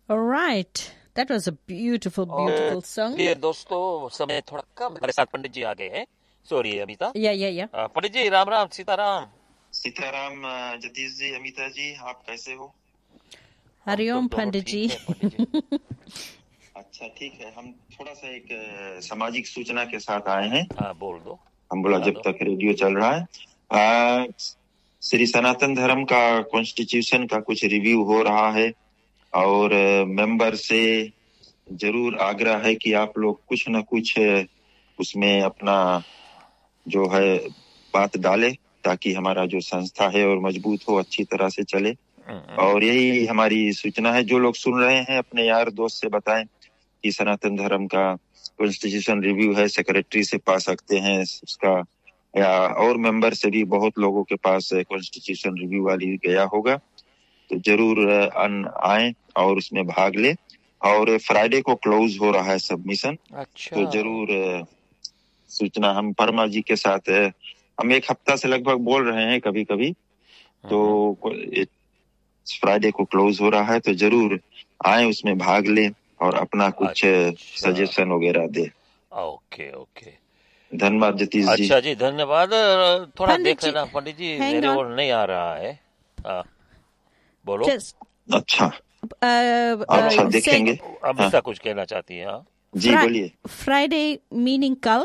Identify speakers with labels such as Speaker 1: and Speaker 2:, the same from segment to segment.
Speaker 1: All right. That was a beautiful, beautiful song.
Speaker 2: ये दोस्तों समय थोड़ा कम, हमारे साथ पंडित जी आ गए हैं. सॉरी अमिता.
Speaker 1: Yeah.
Speaker 2: पंडित जी राम राम. सीताराम.
Speaker 3: सीताराम. जतीश जी, अमिता जी, आप कैसे हो?
Speaker 1: हरिओम पंडित जी.
Speaker 3: अच्छा, ठीक है. हम थोड़ा सा एक सामाजिक सूचना के साथ आए हैं.
Speaker 2: हाँ, बोल दो.
Speaker 3: हम बोला जब तक रेडियो चल रहा है. श्री सनातन धर्म का कॉन्स्टिट्यूशन का कुछ रिव्यू हो रहा है और मेंबर से जरूर आग्रह है कि आप लोग कुछ न कुछ उसमें अपना जो है बात डालें ताकि हमारा जो संस्था है और मजबूत हो, अच्छी तरह से चले. और यही हमारी सूचना है. जो लोग सुन रहे हैं अपने यार दोस्त से बताएं कि सनातन धर्म का कॉन्स्टिट्यूशन रिव्यू है, सेक्रेटरी से पा सकते हैं उसका, या और मेंबर से भी बहुत लोगों के पास कॉन्स्टिट्यूशन रिव्यू वाली गया होगा. तो जरूर आए और उसमें भाग ले. और फ्राइडे को क्लोज हो रहा है सबमिशन.
Speaker 2: अच्छा.
Speaker 3: तो जरूर सूचना हम परमा जी के साथ हम एक हफ्ता से लगभग बोल रहे हैं कभी कभी. तो फ्राइडे को क्लोज हो रहा है तो जरूर आए, उसमें भाग ले और अपना कुछ सजेशन वगैरह दे.
Speaker 2: ओके.
Speaker 3: धन्यवाद जतीश जी.
Speaker 2: अच्छा जी, धन्यवाद. थोड़ा देख लेना पंडित जी, मेरे ओर नहीं आ रहा है. बोलो.
Speaker 3: अच्छा, देखेंगे.
Speaker 2: अमिता कुछ कहना चाहती है. हाँ
Speaker 3: जी, बोलिए.
Speaker 1: फ्राइडे मीनिंग कल.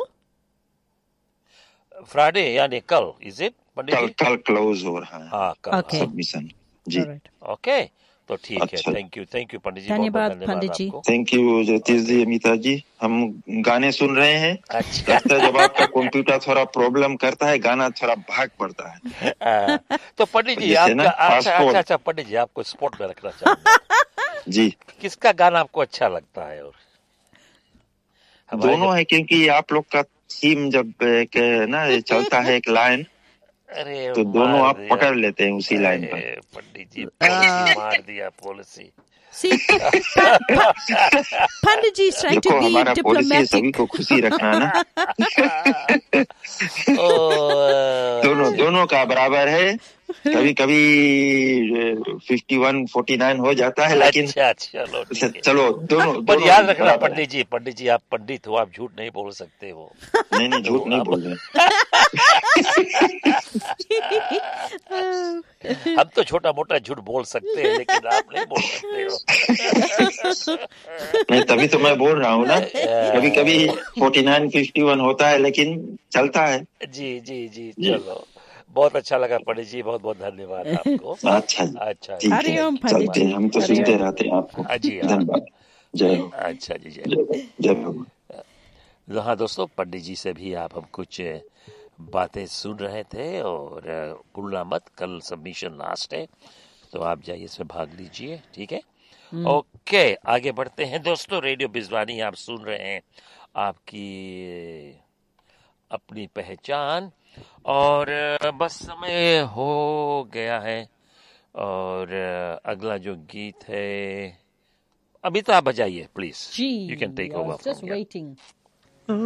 Speaker 2: फ्राइडे यानी कल. इज इट पंडित जी?
Speaker 3: कल क्लोज हो रहा है.
Speaker 2: हाँ, कल
Speaker 3: सबमिशन. जी.
Speaker 2: ओके, तो ठीक
Speaker 3: अच्छा.
Speaker 2: है. थैंक यू पंडित जी.
Speaker 1: धन्यवाद पंडित जी.
Speaker 3: थैंक यू जतीश जी, अमिता जी. हम गाने सुन रहे हैं.
Speaker 2: अच्छा.
Speaker 3: लगता है जब आपका कंप्यूटर थोड़ा प्रॉब्लम करता है, गाना थोड़ा भाग पड़ता है.
Speaker 2: तो पंडित जी आपका अच्छा पंडित जी आपको स्पॉट में रखना चाहूंगा.
Speaker 3: जी.
Speaker 2: किसका गाना आपको अच्छा लगता है? और
Speaker 3: दोनों है, क्योंकि आप लोग का थीम जब एक ना चलता है एक लाइन,
Speaker 2: अरे
Speaker 3: तो दोनों आप पकड़ लेते हैं उसी लाइन पर.
Speaker 2: पंडित जी मार दिया policy.
Speaker 1: Pandit ji trying to be diplomatic.
Speaker 3: सभी को खुशी रखना ना. दोनों का बराबर है. कभी कभी 51-49 हो जाता है, लेकिन
Speaker 2: अच्छा
Speaker 3: चलो दोनों.
Speaker 2: पर याद रखना पंडित जी आप पंडित हो, आप झूठ नहीं बोल सकते हो.
Speaker 3: नहीं झूठ नहीं बोल रहे.
Speaker 2: हम तो छोटा मोटा झूठ बोल सकते हैं, लेकिन आप नहीं बोल सकते हो.
Speaker 3: नहीं, तभी तो मैं बोल रहा हूँ ना. कभी कभी 49-51 होता है, लेकिन चलता है.
Speaker 2: जी. चलो, बहुत अच्छा लगा पंडित जी. बहुत धन्यवाद आपको.
Speaker 3: अच्छा. हरिओम पंडित जी. हम तो सुनते रहते हैं आपको. धन्यवाद. जय हो.
Speaker 2: अच्छा जी, जय हो. हाँ दोस्तों, पंडित जी से भी आप हम कुछ बातें सुन रहे थे. और भूलना मत, कल सबमिशन लास्ट है, तो आप जाइए, इसमें भाग लीजिए. ठीक है. ओके, आगे बढ़ते हैं दोस्तों. रेडियो बिजवानी आप सुन रहे हैं, आपकी अपनी पहचान. और बस समय हो गया है. और अगला जो गीत है, अभी तो आप बजाइए please. You can take over.
Speaker 1: Just waiting.